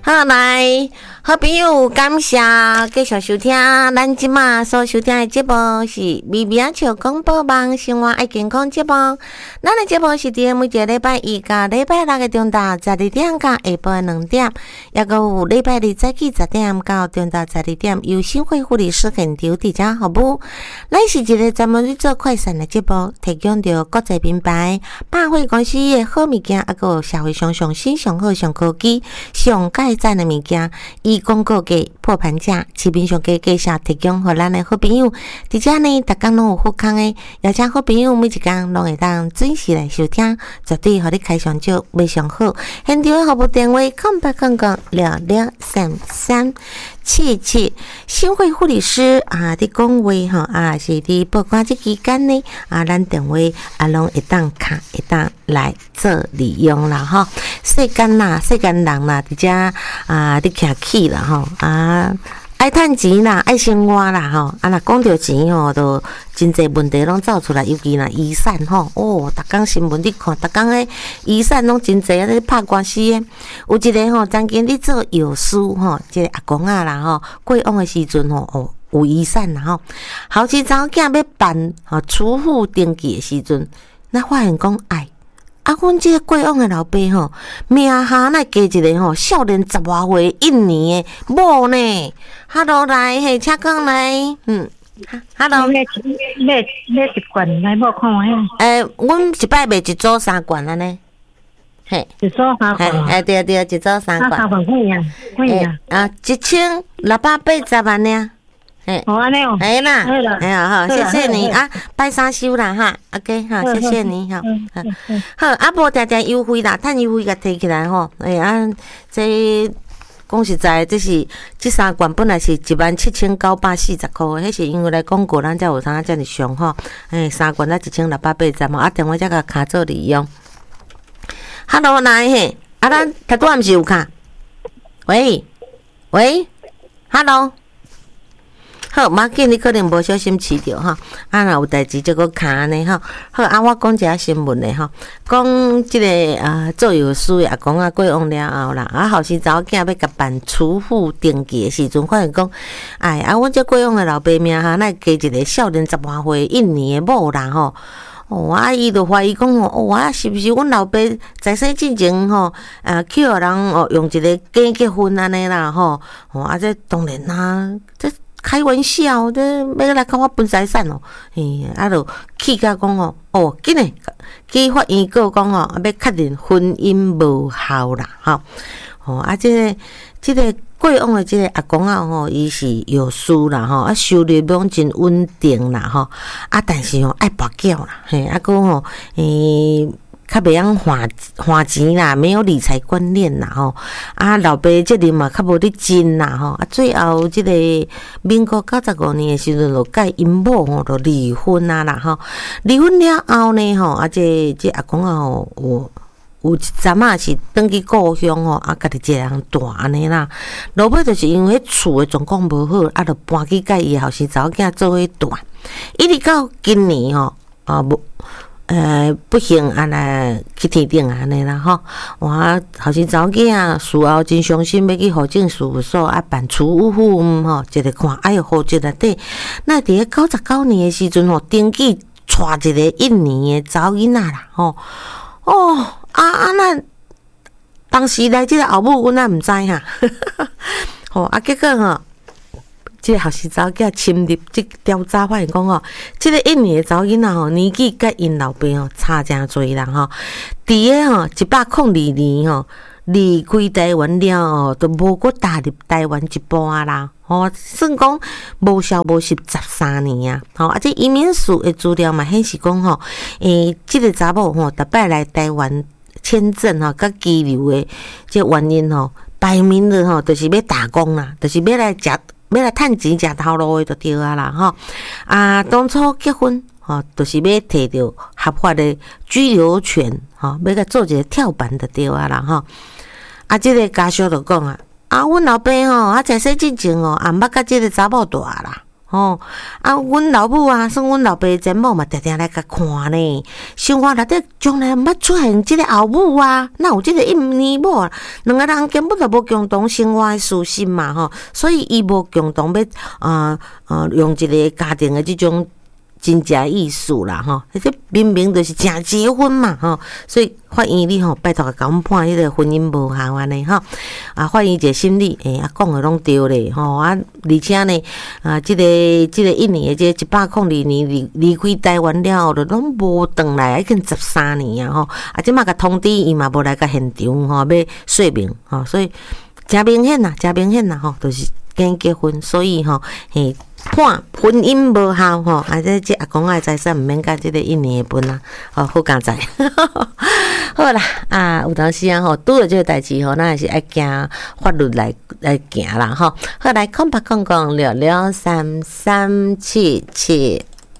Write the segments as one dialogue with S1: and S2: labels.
S1: 好来，好朋友，感谢继续收听咱即马所收听的节目是微微笑广播网生活爱健康节目。咱的节目是伫每一个礼拜一到礼拜六的中昼12点到下晡2点，也个有礼拜日早起10点到中昼12点，由新会护理师现场伫遮服务。咱是一个专门去做快闪的节目，提供着国际品牌百货公司的好物件，还个社会上上新、上好、上科技、上改赞的物件，以广告价破盘价、市面上价下提供互咱的好朋友。伫遮呢，逐工拢有好康的，邀请好朋友每一工拢会当准时来收听，绝对互你开上少，卖上好。现场的服务电话：0800663377。新会护理师伫讲话是伫报关这期间呢咱电话拢会当卡，会当来做利用啦世间人啦，伫遮你徛起啦爱趁钱啦，爱生活啦若讲到钱都真侪问题拢走出来，尤其若遗产逐工新闻你看，逐工诶遗产拢真侪咧拍官司诶。有一个曾经咧做药师即个阿公啦过往诶时阵有遗产啦后期查某囝要办储户登记诶时阵，咱发现讲阮即个过往诶老爸名下那加一个少年10外岁1年诶某呢。Hello 来，请讲来，Hello。
S2: 买一罐来某看
S1: 下。阮一摆卖一组3罐安尼。嘿，
S2: 一组3罐。
S1: 对，一组3罐。
S2: 3罐几啊
S1: ？1680万呢。
S2: 安尼哦。
S1: 嘿啦，好，谢谢你拜三收啦OK 谢谢你好，无定定优惠啦，趁优惠甲摕起来这讲实在，这3罐本来是17940块，迄是因为来广告咱才有啥遮尔上3罐才1680嘛，电话才甲卡做利用。Hello 来咱头拄仔毋是有卡？喂，Hello。好，马紧你可能无小心饲着若有代志则搁卡安尼好，我讲一下新闻咧讲即个做药师的阿公过往了后啦，后生查某囝要甲办储户登记的时阵，发现讲，阮这过往的老爸名下那加一个少年10外岁1年的某啦伊就怀疑讲是不是阮老爸在生之前去互人用一个假结婚安尼啦这当然啦，这开玩笑，要来甲我分财产就气甲讲紧诶去法院告讲要确认婚姻无效啦即个过往诶即个阿公伊是药师啦收入拢真稳定啦但是爱跋筊啦搁较袂晓花钱啦，没有理财观念啦老爸责任嘛较无咧尽啦最后即个民国95年诶时阵就甲因某就离婚啦离婚了后呢这阿公有一阵是转去故乡家己一个人住安尼啦。落尾就是因为迄厝诶状况无好，就搬去甲伊后生查某囝做伙住，一直到今年不幸来去天顶安尼啦我后生查某囝事后真伤心，要去户政事务所办储户一个看户籍内底，那伫咧99年诶时阵登记带一个1年诶查某囡仔啦那当时来即个后母阮毋知结果即个后生查某囝深入即调查，发现讲即个1年的查某囡仔年纪甲因老爸差诚侪啦伫个102年离开台湾了都无搁踏入台湾一步啦算讲无消无息13年这移民署的资料嘛显示讲即个查某逐摆来台湾签证甲居留的这原因排名的就是要打工啦，就是要来趁钱食头路的就对啦当初结婚就是要摕到合法的居留权要甲做一个跳板就对啦这个家属就讲阮老爸在生之前毋捌甲即个查某大啦吼啊，阮老母啊，算阮老爸前某嘛，定定来甲看呢。想我内底将来毋捌出现即个后母啊，哪有即个一年某啊？两个人根本就无共同生活的私心嘛，吼，所以伊无共同要用一个家庭的即种真正意思啦，吼，这明明就是正结婚嘛，吼，所以法院你吼拜托甲阮判迄个婚姻无效安尼吼，啊，法院一个审理，讲的拢对咧，吼啊，而且呢，即个一年的即个102年离开台湾了后，就拢无转来，已经13年啊，吼，啊，即马甲通知伊嘛无来甲现场吼，要说明吼，所以真明显啦，吼，就是结婚，所以吼，嘿。判婚姻无效吼，啊！这阿公的财产毋免甲即个1年的分啊，好加载。好啦，有当时啊吼，拄着即个代志吼，咱还是爱行法律来行啦吼。好来，空白空663377。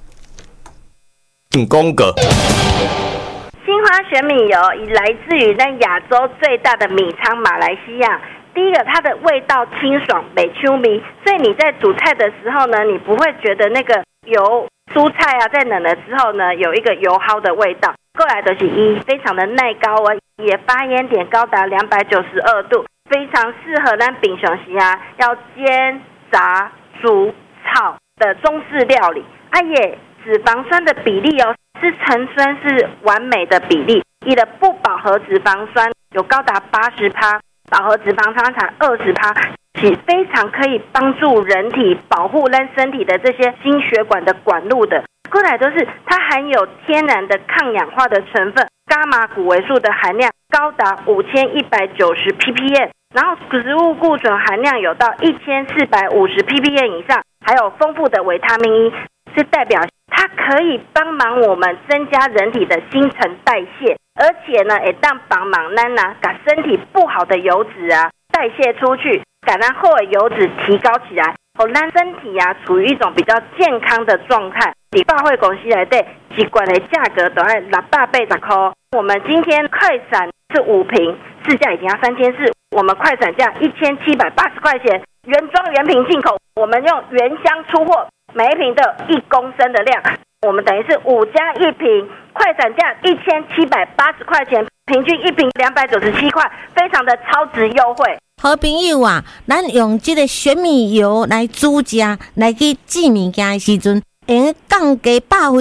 S3: 公格。
S4: 新华玄米油以来自于在亚洲最大的米仓马来西亚。第一个，它的味道清爽，美秋米，所以你在煮菜的时候呢，你不会觉得那个油蔬菜啊，在冷了之后呢，有一个油耗的味道。过来的是非常的耐高温，也发烟点高达292度，非常适合咱平常时啊要煎、炸、煮、炒的中式料理。也脂肪酸的比例哦，是成酸是完美的比例，你的不饱和脂肪酸有高达80%。饱和脂肪酸才20%，是非常可以帮助人体保护咱身体的这些心血管的管路的。过来都是它含有天然的抗氧化的成分，伽马谷维素的含量高达5190 ppm， 然后植物固醇含量有到1450 ppm 以上，还有丰富的维他命 E， 是代表它可以帮忙我们增加人体的新陈代谢。而且呢，会当帮忙咱把身体不好的油脂啊代谢出去，把咱好的油脂提高起来，咱身体啊处于一种比较健康的状态。你百货公司内底一罐的价格都要680块，我们今天快闪是5瓶，市价已经要3400，我们快闪价1780块钱，原装原瓶进口，我们用原箱出货，每一瓶都有1公升的量。我们等于是5加1瓶，快闪价1780块钱，平均1瓶297块，非常的超值优惠。
S1: 好朋友啊，咱用这个玄米油来煮食，来去煮物件的时阵，会降低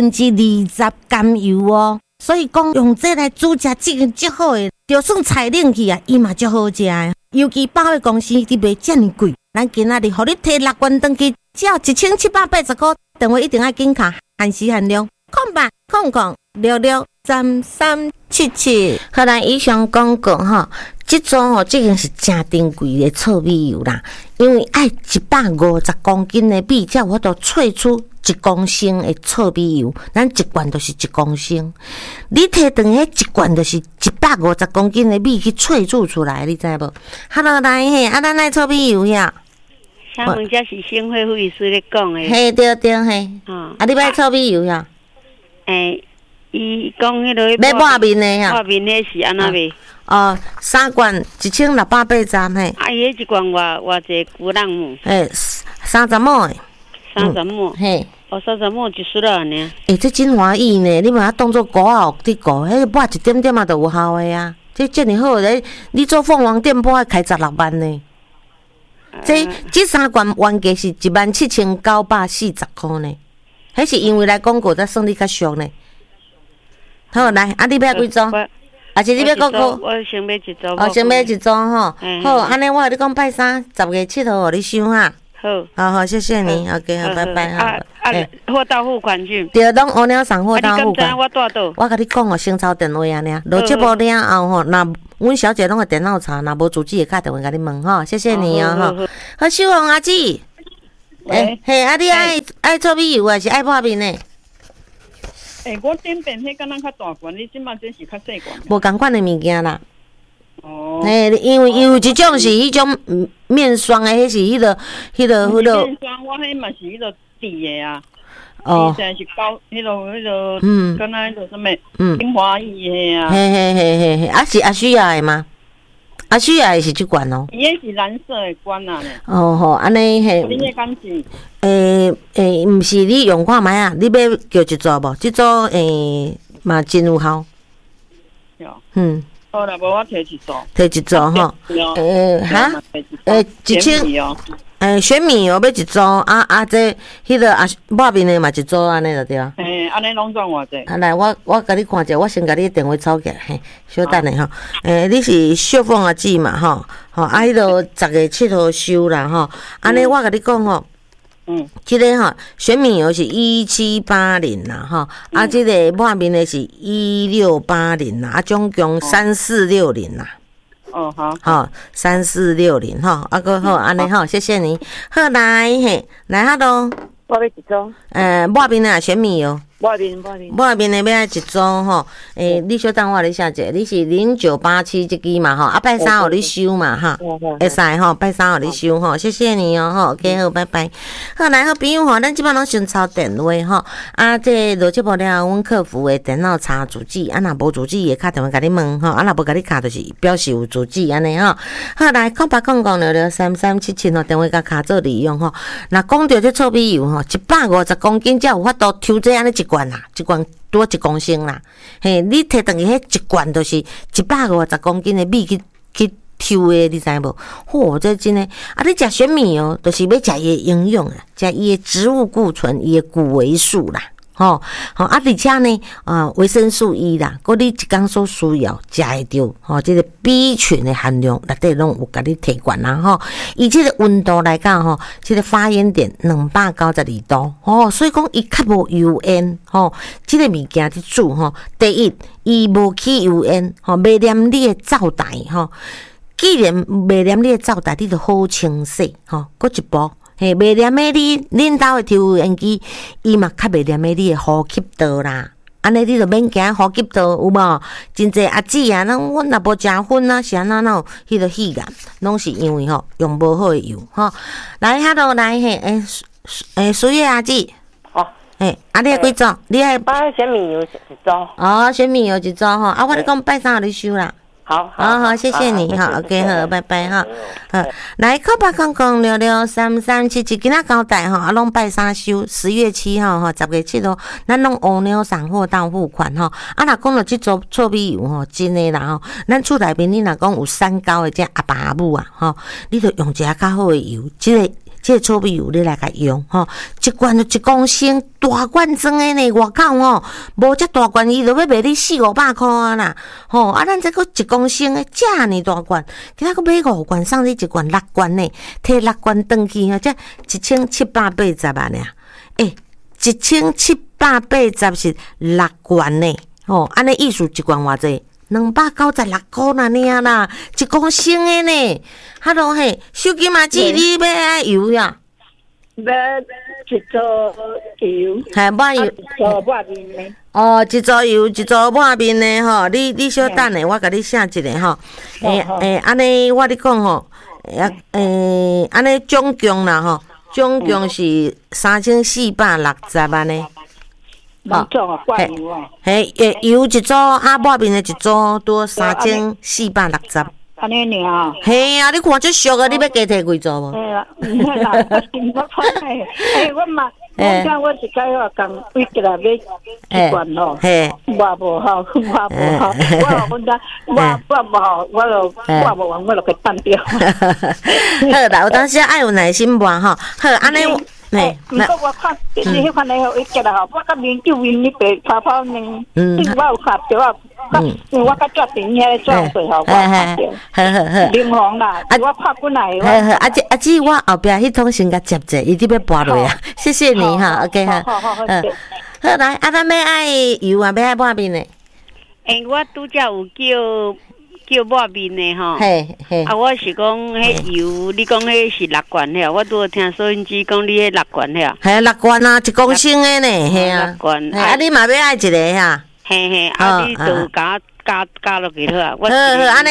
S1: 20%甘油哦。所以讲用这来煮食，这个最好的，就算菜冷去啊，伊嘛最好食的。尤其百货公司伫卖这么贵，咱今仔日互你摕6罐回去，只要1780块，电话一定要紧卡。限时限量，0800663377。好啦，以上广告吼，这种这个是真珍贵的糙米油啦，因为爱150公斤的米，才有法度萃出1公升的糙米油。咱一罐就是1公升，你摕等迄一罐就是150公斤的米去萃取出来，你知无？哈喽，来嘿，咱来糙米油呀。
S5: 请问这是省会护理师咧讲的？
S1: 嘿，对嘿。你买糙米油呀？
S5: 伊讲迄个
S1: 要抹面的呀？
S5: 抹面的是安那卖
S1: ？3罐1680嘿。
S5: 伊迄一罐偌济古人木
S1: ？30毛的。
S5: 30毛。嘿。30毛一束了呢。
S1: 这真欢喜呢！你把它当作果后伫顾，迄抹一点点嘛就有效的啊！这么好咧，你做凤凰店铺还开16万呢。这3罐原价是17940块呢，迄是因为来广告才算你较俗呢。好来，你要几组？还是你要5块？
S5: 我先买1组。
S1: 先买1组吼。好，安尼我跟你讲拜三10月7号，互你收哈。好，谢谢你。OK， 好，拜拜。
S5: 货到付款去。
S1: 对，拢乌鸟送货到付款。
S5: 我带倒。
S1: 我甲你讲生抄电话啊，落节目了后吼，那阮小姐拢会电脑查，若无主机会打电话甲你问吼，谢谢你吼。好，秀红阿姊。嘿，你爱糙米油还是爱抹面呢？
S6: 我点变迄敢若较大罐，你即马真是较细罐。
S1: 无共款的物件啦。因为有一种是迄种面霜的，迄是迄个。面霜我迄嘛是迄个底的啊。现在是高迄个，敢若迄个什么精华液的啊。嘿，是阿需要的吗？阿需要的是这罐哦。伊迄是蓝色的罐啊。好，安尼嘿。恁迄敢是？ 毋是你用看卖啊，你要叫一组无？即组嘛真有效。
S6: 好啦，无我摕一组。
S1: 摕一组吼。1000。选米油要一组，这迄个抹面的嘛一组安尼就对啊。
S6: 安尼拢总偌济？
S1: 来，我甲你看者，我先甲你电话抄起来，嘿，稍等下吼。你是秀凤阿姊嘛吼？迄落10月7号收啦吼。安尼我甲你讲吼。即个吼选米油是1780啦吼，即个抹面的是1680啦，总共3460啦。好，3460吼，个好，安尼吼，谢谢你。好来嘿，来哈喽。
S5: 我要一组。
S1: 抹面啊，选米油。
S5: 抹面的要一组吼，你小等我咧写者，你是0987这支嘛吼，拜三互你收嘛哈，会使吼，拜三互你收吼，谢谢你哦吼 ，OK 好，拜拜。好来，好朋友吼，咱即摆拢先抄电话吼，这录节目了，阮客服的电脑查主机，若无主机会敲电话甲你问吼，若无甲你敲就是表示有主机安尼吼。好来，0800633377吼，电话甲卡做利用吼。若讲到这臭米油吼，150公斤才有法度抽这安尼一罐啦，一罐多1公升啦。嘿，你摕等于迄一罐都是150公斤的米去抽的，你知无？嚯，这真诶！你食选米哦，就是要食伊的营养啊，食伊的植物固醇、伊的谷维素啦。而且呢，维生素 E 啦，佮你一工所需要食会到，这个 B 群的含量内底拢有甲你提悬啦，以这个温度来讲，这个发炎点292度，所以讲伊较无油烟，这个物件伫煮，第一，伊无起油烟，袂黏你的灶台，既然袂黏你的灶台，你就好清洗，佮一步。袂黏诶，恁兜诶抽油烟机，伊嘛较袂黏诶，你诶呼吸道啦。安尼你就免惊呼吸道有无？真济阿姊啊，阮若无食薰啊，是安怎有迄个肺炎，拢是因为用无好诶油来，哈喽，来苏月阿姊。你爱几组？你爱选米油一组。
S1: 选米油一组我咧讲拜三互你收啦。好，谢谢你哈 ，OK 好，拜拜哈。来，0800663377，今仔交代拢拜三收，10月7号10月7号，咱拢乌鸟散货到付款若讲到即组臭米油真诶啦咱厝内面你若讲有3高诶这阿爸阿母你着用一下较好诶油，这个臭米油你来甲用一罐就1公升，大罐装诶呢，外口无遮大罐，伊就要卖你400-500块啊啦，咱这个1公升诶，遮尔大罐，今仔个买5罐，送你一罐6罐呢，摕6罐转去这1780万尔，1780是6罐呢，安尼意思一罐偌济？296块啦，尔1公升诶呢。哈喽嘿，手机嘛姊，你要爱油呀？
S2: 要一组油，
S1: 抹油，
S2: 一组抹面的。
S1: 一组油，一组抹面的你小等下，我甲你写一个安尼我咧讲安尼总共啦总共是3460万呢。油一组抹面的一组多3460。
S2: 安尼尔
S1: 嘿啊！你看这俗啊！你要加摕几组无？
S2: 我嘛，我讲我一摆共规个来买一罐我无好，我无好，我讲我无好，我无完，我就给断掉。
S1: 好啦，有当时爱有耐心磨好，安尼。
S2: 毋过我看就是迄款的伊结啦我甲面酒面你白泡泡呢，我有看着我甲决定遐装水我看着，柠檬啦，我拍过来。
S1: 阿姊，我后壁迄桶先甲接者，伊伫要拔落啊，谢谢你哈 ，OK 哈，好来，咱要爱油啊，要爱抹面的。
S5: 我拄则有叫抹面的我是讲迄油，你讲迄是6罐了，我拄有听收音机讲你迄6罐了。
S1: 6罐啊，1公升的呢，6罐。你嘛要爱一个呀？
S5: 你就加落去好啊。
S1: 安尼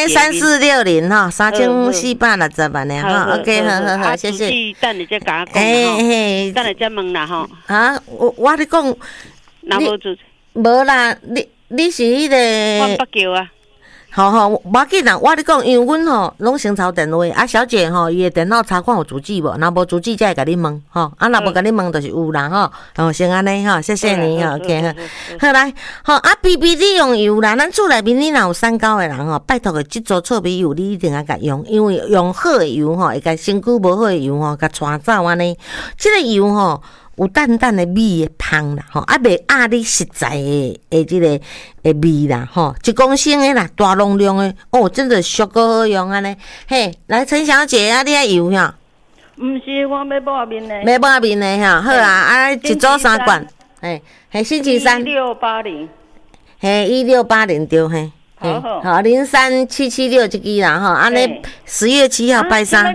S1: 34603460万呢，OK， 好，谢谢。
S5: 等下再甲我讲等下再问啦
S1: 我咧讲，
S5: 那无就
S1: 无啦，你是迄个。
S5: 我北桥啊。
S1: 好，无要紧啦，我咧讲，因为阮吼拢先抄电话，啊，小姐吼，伊诶电脑查看有主机无？若无主机，才会甲你问吼。啊，若无甲你问，就是有啦吼。哦，先安尼吼，谢谢你吼 ，OK 好。好来，吼啊 ，BB 你用油啦，咱厝内面你若有三高诶人吼，拜托个即组臭米油，你一定要甲用，因为用好诶油吼，会甲身躯无好诶油吼，甲带走安尼。即个油吼。有淡淡的米的香啦，吼，啊袂压你实在的即个的味啦，吼，一公升的啦，大容量的，哦，真的俗个好用安尼。嘿，来陈小姐啊，你爱油呀？
S6: 毋是，我要抹面的。
S1: 要抹面的哈，好啊，啊，一组3罐，嘿，星期三。
S6: 1680。
S1: 嘿，1680对嘿。好，03776这支啦，吼，安尼10月7号拜三。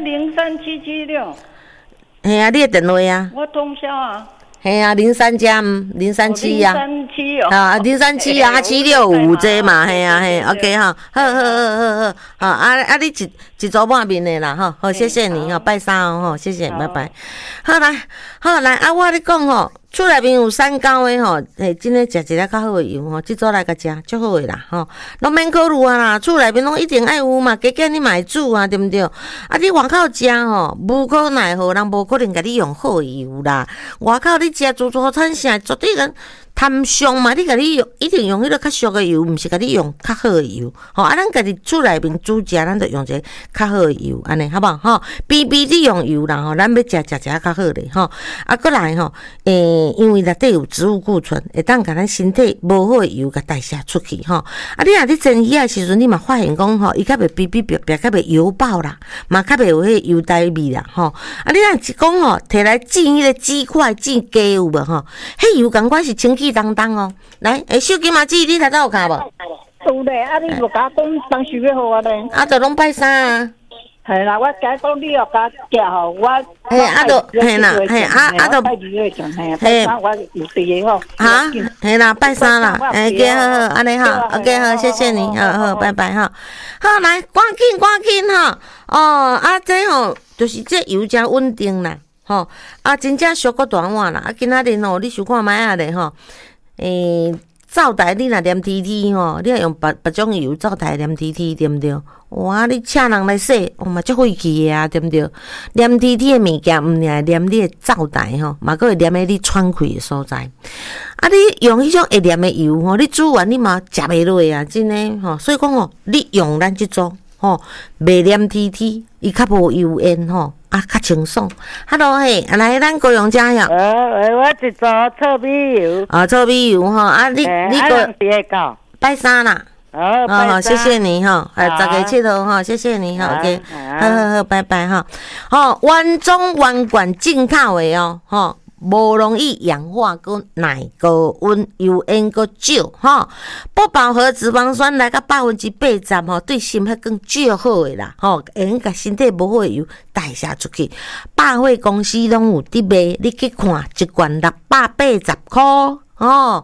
S6: 03776。
S1: 嘿啊，你的电话啊？
S6: 我通宵啊。
S1: 嘿啊，03加037啊。
S6: 037哦。
S1: 啊，037啊，765这嘛，嘿啊嘿 ，OK 哈，好，啊，你一组半面的啦，吼，好，谢谢你吼，拜三哦，吼，谢谢，拜拜。好来，啊，我咧讲吼。厝内面有三高的吼，嘿，真诶食一粒较好诶油吼，即组来甲食，足好诶啦吼，拢免考虑啊啦，厝内面拢一定爱有嘛，加减你嘛会煮啊，对毋对？啊，你外口食吼，无可奈何，人无可能甲你用好诶油啦。外口你食自助餐啥，绝对人贪俗嘛，你甲你用，一定用迄个较俗诶油，毋是甲你用较好诶油。吼，啊，咱家己厝内面煮食，咱着用一个较好诶油，安尼好无吼？BB 你用油啦吼，咱要食较好咧吼。啊，过来吼，因为内底有植物固醇，会当甲咱身体无好诶油甲代谢出去吼。啊，你若你蒸鱼诶时阵，你嘛发现讲吼，伊较袂哔哔哔哔，较袂油爆啦，嘛较袂有迄油呆味啦吼。啊，你若是讲吼，摕来煎迄个鸡块、煎鸡有无吼？迄油感觉是清气当当哦。来，手机嘛姊，你头拄有卡无？
S2: 有咧，啊，你无甲讲当时要好啊咧？
S1: 啊，着拢拜三啊。
S2: 系啦，我假讲你要甲寄吼，我
S1: 嘿，啊，着嘿啦，嘿啊，着
S2: 拜二月上嘿，拜三我有地个吼。
S1: 哈，嘿啦，拜三啦，OK，好，安尼好 ，OK， 好，谢谢你，好，拜拜哈。好，来，赶紧哈，哦，啊，这吼就是这油真稳定啦，吼，啊，真正俗个大碗啦，啊，今仔日吼，你想看卖啊咧吼，灶台你若黏 TT 吼，你若用别种油，灶台黏 TT 对毋对？哇！你请人来洗，嘛足费气的啊，对毋对？黏 TT 的物件，毋尔黏你的灶台吼，嘛佫会黏喺你喘气的所在。啊，你用迄种会黏的油吼，你煮完你嘛食袂落啊，真诶吼。所以讲吼，你用咱即种吼，袂黏 TT，伊较无油烟吼，啊较清爽。Hello 嘿，来咱高雄加油。
S3: 我一组臭米油。啊，
S1: 臭米油吼，啊你个拜三啦。好，谢谢你哈，10个佚佗哈，谢谢你哈 ，OK， 好，拜拜哈。好，原装原罐进口的哦，吼，无容易氧化，佮耐高温，油烟佮少哈。不饱和脂肪酸来到80%吼，对心血更少好的啦，吼，会用甲身体无好的油代谢出去。百货公司拢有伫卖，你去看一罐680块哦，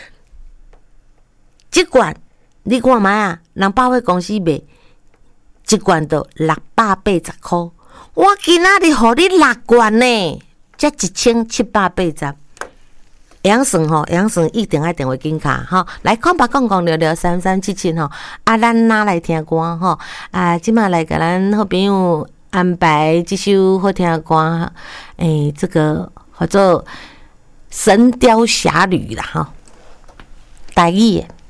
S1: 一罐。你看卖啊，人百货公司卖一罐都680块，我今仔日互你6罐呢，才1780。杨算吼，杨算一定爱电话紧卡吼，来看吧，讲聊3377吼，啊，咱哪来听歌吼？啊，即马来甲咱好朋友安排这首好听的歌，这个叫做《神雕侠侣》啦吼，台语的。